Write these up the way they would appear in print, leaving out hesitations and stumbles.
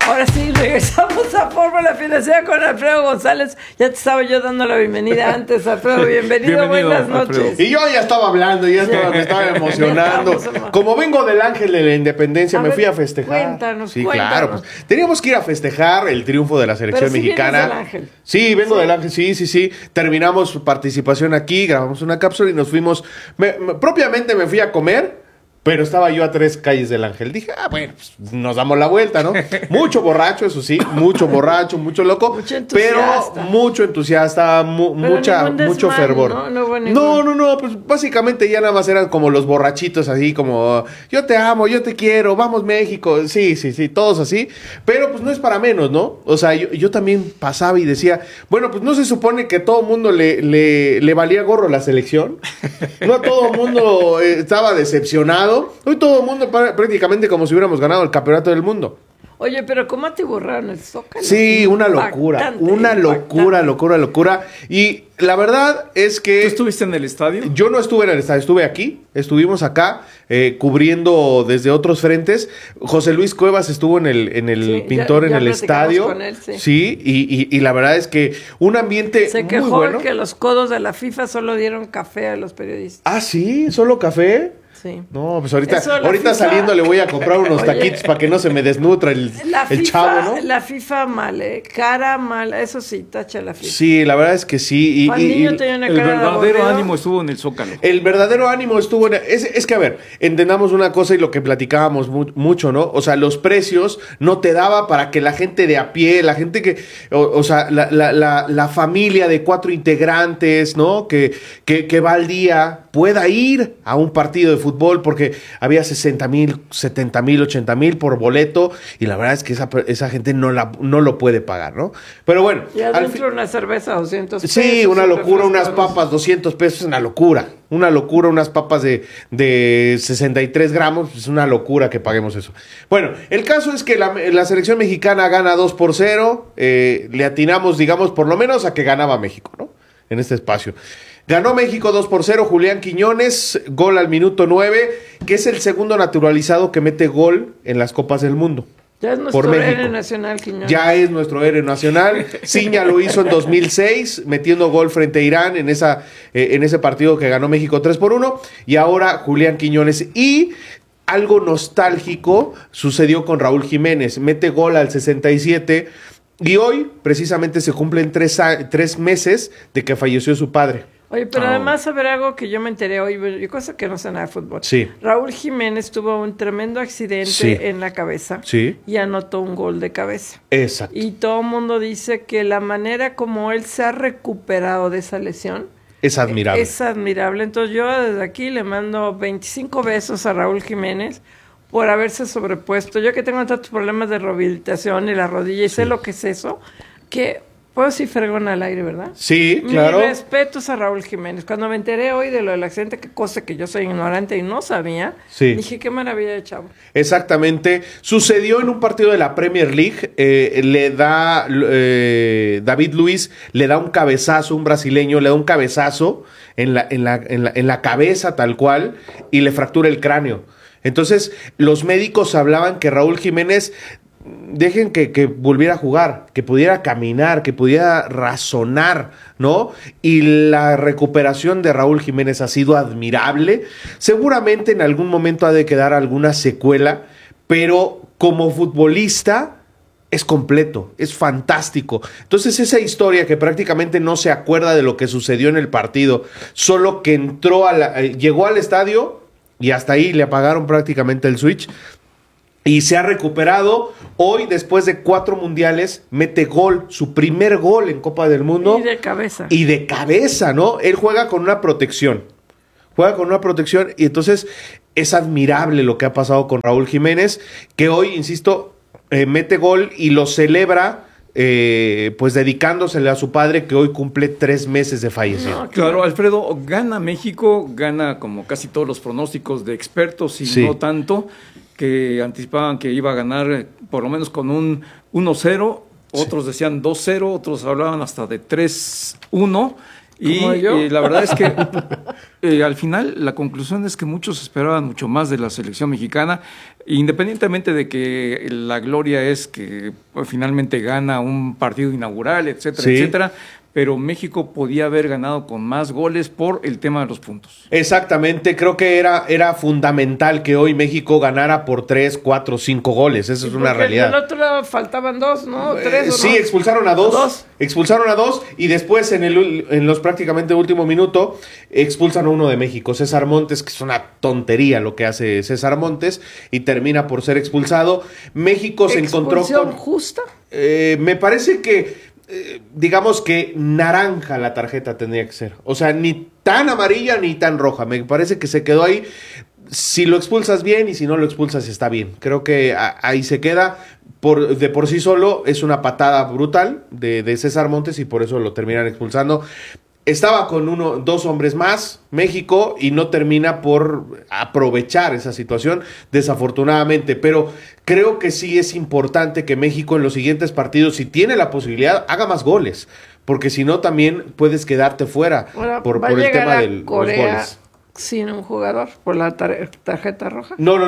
Ahora sí, regresamos a Fórmula Financiera con Alfredo González. Ya te estaba yo dando la bienvenida antes, Alfredo. Bienvenido, buenas noches. Alfredo. Y yo ya estaba hablando, me estaba emocionando. Como vengo del Ángel de la Independencia, me fui a festejar. Cuéntanos. Claro, pues teníamos que ir a festejar el triunfo de la selección mexicana. Del Ángel. Sí, vengo del Ángel, sí. Terminamos su participación aquí, grabamos una cápsula y nos fuimos. Propiamente me fui a comer. Pero estaba yo a 3 calles del Ángel. Dije, bueno, pues nos damos la vuelta, ¿no? Mucho borracho, eso sí. Mucho borracho, mucho loco. Mucho entusiasta. Pero mucho entusiasta, mucho fervor. No. Pues básicamente ya nada más eran como los borrachitos así, como yo te amo, yo te quiero, vamos México. Sí, todos así. Pero pues no es para menos, ¿no? O sea, yo también pasaba y decía, bueno, pues no se supone que a todo mundo le valía gorro la selección. No a todo mundo estaba decepcionado. Hoy todo el mundo prácticamente como si hubiéramos ganado el campeonato del mundo. Oye, pero ¿cómo te borraron el Zócalo? Sí, una locura. Y la verdad es que... ¿Tú estuviste en el estadio? Yo no estuve en el estadio, estuve aquí. Estuvimos acá cubriendo desde otros frentes. José Luis Cuevas estuvo en el Pintor en el estadio. Con él, sí, y la verdad es que un ambiente se quejó muy bueno. Que los codos de la FIFA solo dieron café a los periodistas. Ah, ¿sí? ¿Solo café? Sí. No, pues ahorita FIFA, saliendo le voy a comprar unos taquitos para que no se me desnutra el chavo, ¿no? La FIFA mal, cara mala, eso sí, tacha la FIFA. Sí, la verdad es que sí. Niño tenía una el cara verdadero de ánimo estuvo en el Zócalo. El verdadero ánimo estuvo en... Es que, a ver, entendamos una cosa y lo que platicábamos mucho, ¿no? O sea, los precios no te daba para que la gente de a pie, la gente que... O sea, la familia de 4 integrantes, ¿no? Que va al día pueda ir a un partido de fútbol porque había 60,000, 70,000, 80,000 por boleto y la verdad es que esa gente no lo puede pagar, ¿no? Pero bueno. Y adentro una cerveza 200 pesos. Sí, una locura, unas papas 200 pesos, una locura, unas papas de 63 gramos, es una locura que paguemos eso. Bueno, el caso es que la selección mexicana gana 2-0, le atinamos, digamos, por lo menos a que ganaba México, ¿no? En este espacio. Ganó México 2-0, Julián Quiñones, gol al minuto 9, que es el segundo naturalizado que mete gol en las Copas del Mundo. Ya es nuestro héroe nacional, Quiñones. Ya es nuestro héroe nacional. Ciña lo hizo en 2006, metiendo gol frente a Irán en ese partido que ganó México 3-1. Y ahora Julián Quiñones. Y algo nostálgico sucedió con Raúl Jiménez. Mete gol al 67. Y hoy, precisamente, se cumplen 3 meses de que falleció su padre. Oye, pero además, a ver, algo que yo me enteré hoy, cosa que no sé nada de fútbol. Sí. Raúl Jiménez tuvo un tremendo accidente en la cabeza. Sí. Y anotó un gol de cabeza. Exacto. Y todo el mundo dice que la manera como él se ha recuperado de esa lesión es admirable. Es admirable. Entonces yo desde aquí le mando 25 besos a Raúl Jiménez por haberse sobrepuesto. Yo que tengo tantos problemas de rehabilitación y la rodilla y sé lo que es eso, que... Puedo decir fregón al aire, ¿verdad? Sí, claro. Mi respetos a Raúl Jiménez. Cuando me enteré hoy de lo del accidente, que cosa que yo soy ignorante y no sabía, dije, qué maravilla de chavo. Exactamente. Sucedió en un partido de la Premier League. David Luiz le da un cabezazo, un brasileño, le da un cabezazo en la cabeza tal cual y le fractura el cráneo. Entonces, los médicos hablaban que Raúl Jiménez... Dejen que volviera a jugar, que pudiera caminar, que pudiera razonar, ¿no? Y la recuperación de Raúl Jiménez ha sido admirable. Seguramente en algún momento ha de quedar alguna secuela, pero como futbolista es completo, es fantástico. Entonces esa historia que prácticamente no se acuerda de lo que sucedió en el partido, solo que llegó al estadio y hasta ahí le apagaron prácticamente el switch. Y se ha recuperado. Hoy, después de 4 mundiales, mete gol, su primer gol en Copa del Mundo. Y de cabeza. ¿no? Él juega con una protección. Y entonces es admirable lo que ha pasado con Raúl Jiménez, que hoy, insisto, mete gol y lo celebra, pues dedicándosele a su padre, que hoy cumple 3 meses de fallecido. No, claro, Alfredo, gana México, gana como casi todos los pronósticos de expertos y no tanto, que anticipaban que iba a ganar por lo menos con un 1-0, otros decían 2-0, otros hablaban hasta de 3-1, y la verdad es que Al final, la conclusión es que muchos esperaban mucho más de la selección mexicana, independientemente de que la gloria es que finalmente gana un partido inaugural, etcétera, Sí. etcétera. Pero México podía haber ganado con más goles por el tema de los puntos. Exactamente, creo que era fundamental que hoy México ganara por 3, 4, 5 goles. Eso es una Porque realidad. del otro lado faltaban 2, ¿no? 3 o Sí, no. expulsaron a dos. Dos. Expulsaron a 2 y después en los prácticamente último minuto expulsan a uno de México, César Montes, que es una tontería lo que hace César Montes y termina por ser expulsado. México se encontró ¿Expulsión con... justa? Me parece que digamos que naranja la tarjeta tendría que ser. O sea, ni tan amarilla ni tan roja. Me parece que se quedó ahí. Si lo expulsas bien y si no lo expulsas está bien. Creo que ahí se queda. De por sí solo es una patada brutal de César Montes y por eso lo terminan expulsando. Estaba con dos hombres más, México, y no termina por aprovechar esa situación, desafortunadamente. Pero creo que sí es importante que México en los siguientes partidos, si tiene la posibilidad, haga más goles. Porque si no, también puedes quedarte fuera Ahora, por ¿va a el llegar tema a de los Corea goles. sin un jugador por la tarjeta roja? No,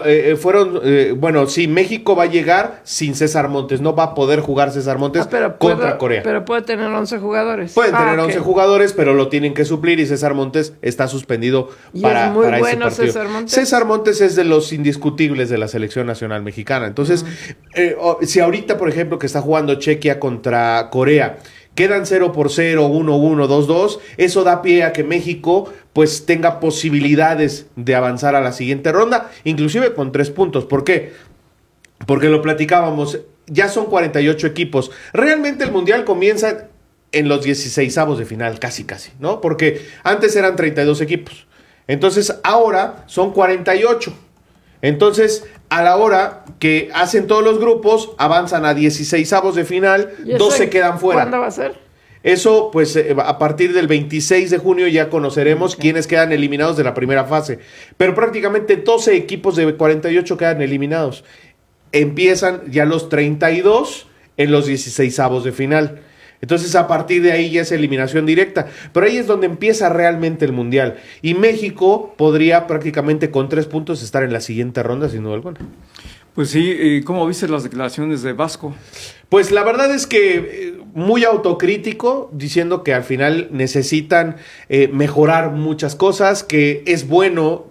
bueno, sí, México va a llegar sin César Montes. No va a poder jugar César Montes contra Corea. Pero puede tener 11 jugadores. Pueden tener ok. 11 jugadores, pero lo tienen que suplir y César Montes está suspendido Y para, es muy para bueno ese partido. César Montes. César Montes es de los indiscutibles de la selección nacional mexicana. Entonces, si ahorita, por ejemplo, que está jugando Chequia contra Corea, quedan 0-0, 1-1, 2-2, eso da pie a que México pues tenga posibilidades de avanzar a la siguiente ronda, inclusive con 3 puntos. ¿Por qué? Porque lo platicábamos, ya son 48 equipos. Realmente el Mundial comienza en los 16avos de final, casi, ¿no? Porque antes eran 32 equipos. Entonces, ahora son 48. Entonces, a la hora que hacen todos los grupos, avanzan a 16avos de final, ¿Y 2 eso se quedan fuera. ¿Cuándo va a ser? Eso, pues, a partir del 26 de junio ya conoceremos quiénes quedan eliminados de la primera fase. Pero prácticamente 12 equipos de 48 quedan eliminados. Empiezan ya los 32 en los 16avos de final. Entonces, a partir de ahí ya es eliminación directa. Pero ahí es donde empieza realmente el Mundial. Y México podría prácticamente con 3 puntos estar en la siguiente ronda, sin duda alguna. Pues sí, ¿cómo viste las declaraciones de Vasco? Pues la verdad es que muy autocrítico, diciendo que al final necesitan mejorar muchas cosas, que es bueno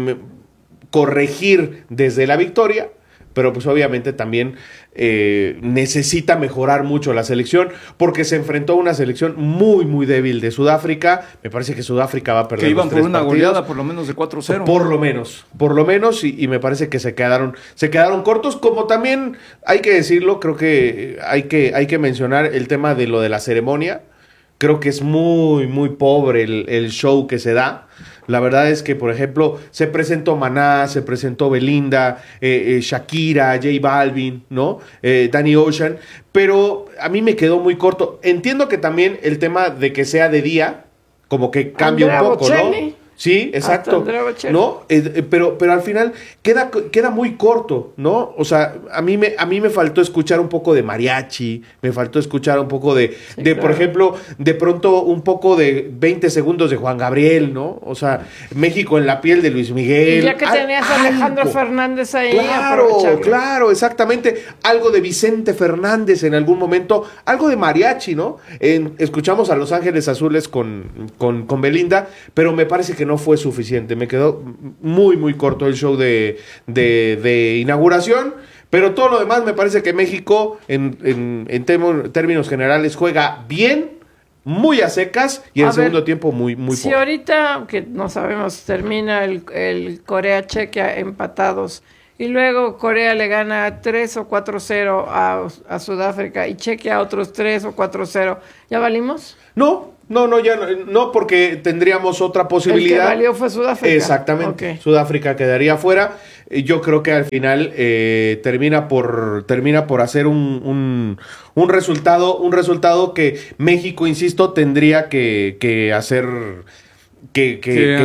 corregir desde la victoria, pero pues obviamente también necesita mejorar mucho la selección, porque se enfrentó a una selección muy, muy débil de Sudáfrica. Me parece que Sudáfrica va a perder Que iban los por 3 una partidos. goleada por lo menos de 4-0. Por lo menos, y me parece que se quedaron cortos, como también hay que decirlo, creo que hay que mencionar el tema de lo de la ceremonia. Creo que es muy, muy pobre el show que se da. La verdad es que, por ejemplo, se presentó Maná, se presentó Belinda, Shakira, J Balvin, ¿no? Danny Ocean, pero a mí me quedó muy corto. Entiendo que también el tema de que sea de día, como que cambia Andrea un poco, Bocelli. ¿no? Sí, exacto. Andrea Bocelli. ¿No? Pero al final queda muy corto, ¿no? O sea, a mí me faltó escuchar un poco de mariachi, me faltó escuchar un poco de claro. por ejemplo, de pronto un poco de 20 segundos de Juan Gabriel, ¿no? O sea, México en la piel de Luis Miguel. Y ya que tenías a Alejandro algo. Fernández ahí, Claro, aprovecharlo. claro, exactamente. Algo de Vicente Fernández en algún momento, algo de mariachi, ¿no? Escuchamos a Los Ángeles Azules con Belinda, pero me parece que no fue suficiente. Me quedó muy, muy corto el show de inauguración, pero todo lo demás me parece que México, en términos generales, juega bien, muy a secas, y en el segundo tiempo muy, muy si poco. ahorita, que no sabemos, termina el Corea-Chequia empatados, y luego Corea le gana 3 o 4-0 a Sudáfrica, y Chequia otros 3 o 4-0, ¿ya valimos? No, ya no, porque tendríamos otra posibilidad. El que valió fue Sudáfrica. Exactamente. Okay. Sudáfrica quedaría fuera. Yo creo que al final termina por hacer un resultado que México, insisto, tendría que hacer que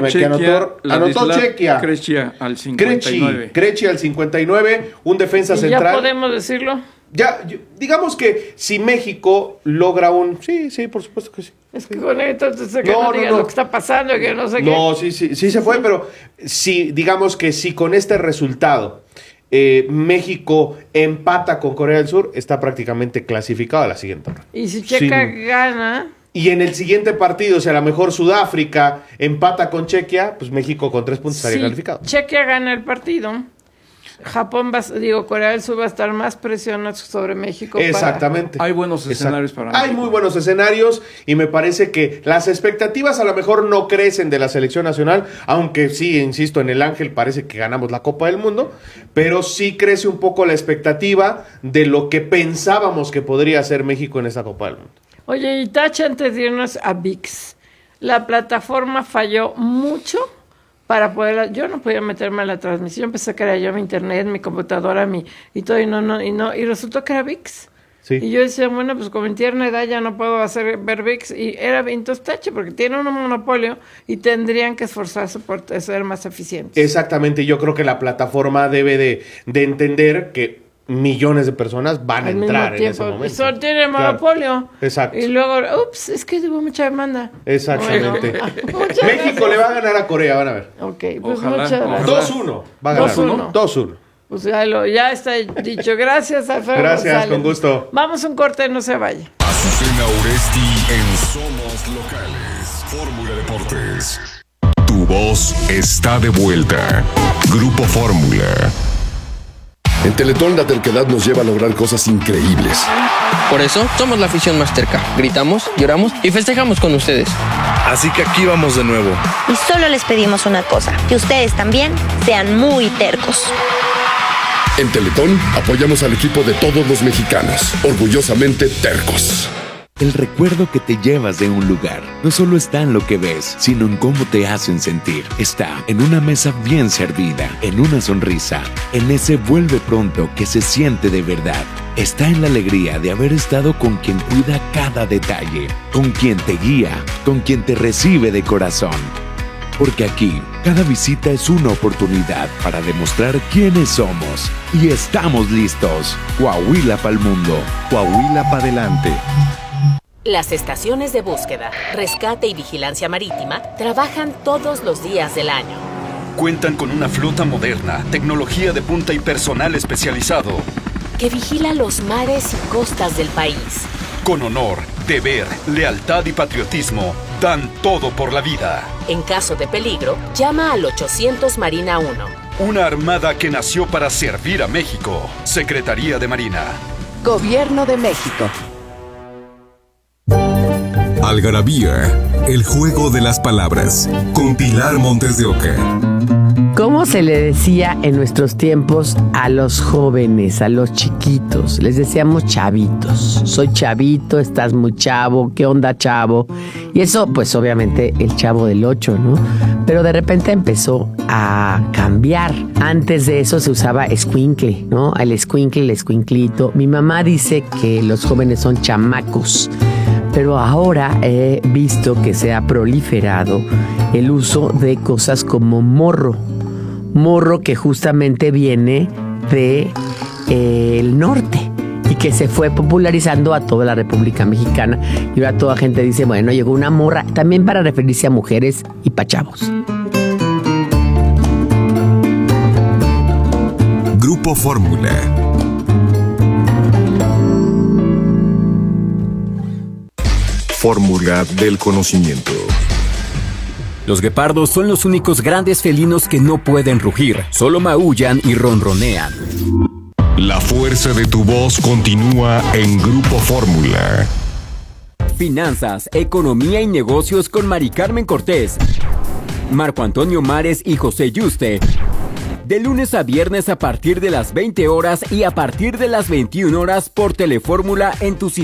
anotó Chequia. Krejci al 59. Krejci al 59, un defensa ¿Y central. ya podemos decirlo? Digamos que si México logra un... Sí, por supuesto que sí. Es que con esto no digan lo que está pasando, que no sé qué. No, sí se fue, pero sí, digamos que si con este resultado México empata con Corea del Sur, está prácticamente clasificado a la siguiente ronda. Y si Checa gana... Y en el siguiente partido, si a lo mejor Sudáfrica empata con Chequia, pues México con 3 puntos estaría calificado. Chequia gana el partido, Corea del Sur va a estar más presionado sobre México. Exactamente. Hay buenos escenarios para México. Hay muy buenos escenarios y me parece que las expectativas a lo mejor no crecen de la selección nacional, aunque sí, insisto, en el Ángel parece que ganamos la Copa del Mundo, pero sí crece un poco la expectativa de lo que pensábamos que podría hacer México en esta Copa del Mundo. Oye, y Tacha, antes de irnos a ViX, la plataforma falló mucho para poder... Yo no podía meterme a la transmisión, pensé que era yo mi internet, mi computadora, y todo, y resultó que era ViX. Sí. Y yo decía, bueno, pues con mi tierna edad ya no puedo ver ViX, y era entonces Tacha, porque tiene un monopolio y tendrían que esforzarse por ser más eficientes. Exactamente, yo creo que la plataforma debe de entender que millones de personas van a entrar en ese momento. Solo tiene monopolio. Exacto. Y luego, ups, hubo mucha demanda. Exactamente. Bueno, México le va a ganar a Corea, van a ver. Ok, pues Ojalá, muchas gracias. 2-1 va a ganar. 2-1. 2-1. Pues ya está dicho. Gracias, Alfredo. Gracias, González. con gusto. Vamos a un corte, no se vaya. Azucena Oresti en Somos Locales. Fórmula Deportes. Tu voz está de vuelta. Grupo Fórmula. En Teletón la terquedad nos lleva a lograr cosas increíbles. Por eso somos la afición más terca. Gritamos, lloramos y festejamos con ustedes. Así que aquí vamos de nuevo. Y solo les pedimos una cosa, que ustedes también sean muy tercos. En Teletón apoyamos al equipo de todos los mexicanos, orgullosamente tercos. El recuerdo que te llevas de un lugar no solo está en lo que ves, sino en cómo te hacen sentir. Está en una mesa bien servida, en una sonrisa, en ese vuelve pronto que se siente de verdad. Está en la alegría de haber estado con quien cuida cada detalle, con quien te guía, con quien te recibe de corazón. Porque aquí, cada visita es una oportunidad para demostrar quiénes somos. Y estamos listos. Coahuila pa'l mundo. Coahuila pa' adelante. Las estaciones de búsqueda, rescate y vigilancia marítima trabajan todos los días del año. Cuentan con una flota moderna, tecnología de punta y personal especializado. Que vigila los mares y costas del país. Con honor, deber, lealtad y patriotismo, dan todo por la vida. En caso de peligro, llama al 800 Marina 1. Una armada que nació para servir a México. Secretaría de Marina. Gobierno de México. Algarabía, el juego de las palabras, con Pilar Montes de Oca. ¿Cómo se le decía en nuestros tiempos a los jóvenes, a los chiquitos? Les decíamos chavitos. Soy chavito, estás muy chavo, ¿qué onda, chavo? Y eso, pues obviamente, el Chavo del 8, ¿no? Pero de repente empezó a cambiar. Antes de eso se usaba escuincle, ¿no? El escuincle, el escuinclito. Mi mamá dice que los jóvenes son chamacos. Pero ahora he visto que se ha proliferado el uso de cosas como morro. Morro que justamente viene de el norte y que se fue popularizando a toda la República Mexicana. Y ahora toda gente dice, bueno, llegó una morra, también para referirse a mujeres y pa' chavos. Grupo Fórmula. Fórmula del conocimiento. Los guepardos son los únicos grandes felinos que no pueden rugir, solo maullan y ronronean. La fuerza de tu voz continúa en Grupo Fórmula. Finanzas, economía y negocios con Mari Carmen Cortés, Marco Antonio Mares y José Yuste. De lunes a viernes a partir de las 20 horas y a partir de las 21 horas por Telefórmula en tu sistema.